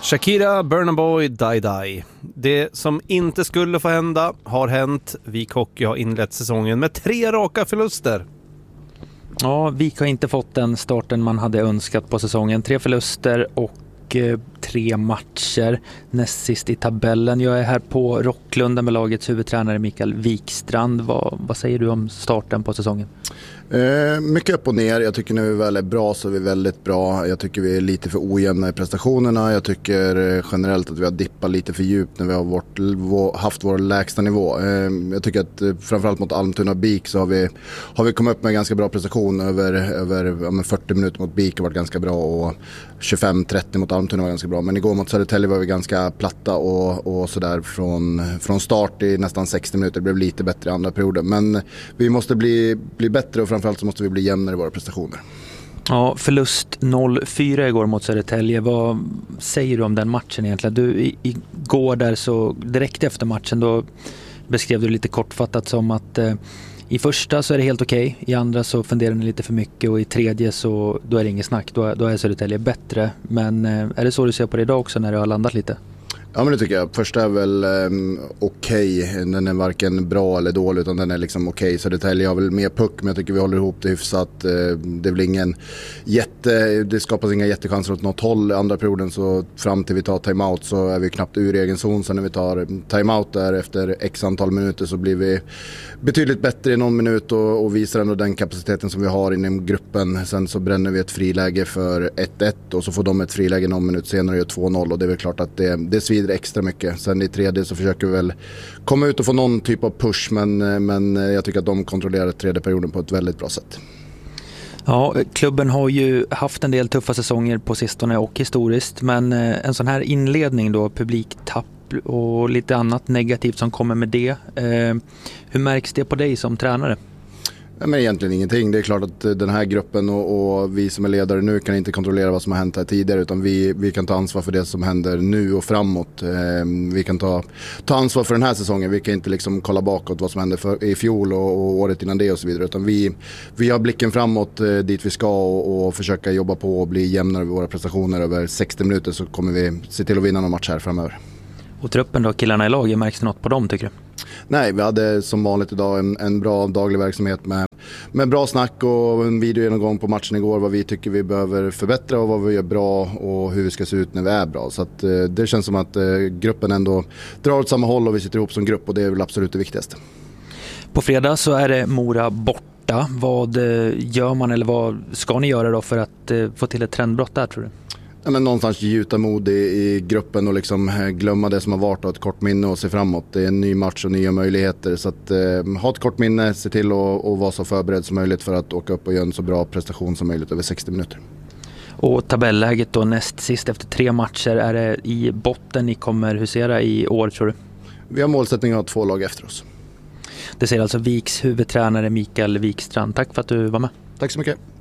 Shakira, Burna Boy, Die Die. Det som inte skulle få hända har hänt. Vik Hockey har inlett säsongen med 3 raka förluster. Ja, Vik har inte fått den starten man hade önskat på säsongen. 3 förluster och 3 matcher. Näst sist i tabellen. Jag är här på Rocklunda med lagets huvudtränare Mikael Wikstrand. Vad säger du om starten på säsongen? Mycket upp och ner. Jag tycker när vi väl är bra så är vi väldigt bra. Jag tycker vi är lite för ojämna i prestationerna. Jag tycker generellt att vi har dippat lite för djupt när vi har haft vår lägsta nivå. Jag tycker att framförallt mot Almtuna och BIK så har vi kommit upp med en ganska bra prestation. Över 40 minuter mot BIK har varit ganska bra och 25-30 mot Almtuna var ganska bra. Men igår mot Södertälje var vi ganska platta och sådär från start i nästan 60 minuter. Det blev lite bättre i andra perioden. Men vi måste bli bättre och framförallt så måste vi bli jämnare i våra prestationer. Ja, förlust 0-4 igår mot Södertälje. Vad säger du om den matchen egentligen? Du igår där så direkt efter matchen då beskrev du lite kortfattat som att i första så är det helt okej. I andra så funderar ni lite för mycket och i tredje så då är det inget snack. Då är Södertälje bättre. Men är det så du ser på det idag också när det har landat lite? Ja, men det tycker jag. Första är väl okej. Den är varken bra eller dålig utan den är liksom okej. Så Södertälje har väl mer puck men jag tycker vi håller ihop det hyfsat. Det är väl det skapas inga jättechanser åt något håll. Andra perioden så fram till vi tar timeout så är vi knappt ur egen zon. Sen när vi tar timeout där efter x antal minuter så blir vi betydligt bättre i någon minut och visar ändå den kapaciteten som vi har inom gruppen. Sen så bränner vi ett friläge för 1-1 och så får de ett friläge någon minut senare och gör 2-0 och det är väl klart att det svider extra mycket. Sen i tredje så försöker vi väl komma ut och få någon typ av push men jag tycker att de kontrollerar tredje perioden på ett väldigt bra sätt. Ja, klubben har ju haft en del tuffa säsonger på sistone och historiskt men en sån här inledning då, publiktapp och lite annat negativt som kommer med det. Hur märks det på dig som tränare? Men egentligen ingenting. Det är klart att den här gruppen och vi som är ledare nu kan inte kontrollera vad som har hänt här tidigare utan vi kan ta ansvar för det som händer nu och framåt. Vi kan ta ansvar för den här säsongen. Vi kan inte liksom kolla bakåt vad som hände i fjol och året innan det och så vidare utan vi har blicken framåt dit vi ska och försöka jobba på och bli jämnare över våra prestationer. Över 60 minuter så kommer vi se till att vinna någon match här framöver. Och truppen då, killarna i laget, märks det något på dem tycker du? Nej, vi hade som vanligt idag en bra daglig verksamhet med bra snack och en videogenomgång på matchen igår. Vad vi tycker vi behöver förbättra och vad vi gör bra och hur vi ska se ut när vi är bra. Så att, det känns som att gruppen ändå drar åt samma håll och vi sitter ihop som grupp och det är väl absolut det viktigaste. På fredag så är det Mora borta. Vad gör man eller vad ska ni göra då för att få till ett trendbrott där tror du? Ja, men någonstans gjuta mod i gruppen och liksom glömma det som har varit och ett kort minne och se framåt. Det är en ny match och nya möjligheter så att ha ett kort minne, se till att vara så förberedd som möjligt för att åka upp och göra en så bra prestation som möjligt över 60 minuter. Och tabelläget då näst sist efter 3 matcher, är det i botten ni kommer husera i år tror du? Vi har målsättning att ha 2 lag efter oss. Det säger alltså Viks huvudtränare Mikael Wikstrand. Tack för att du var med. Tack så mycket.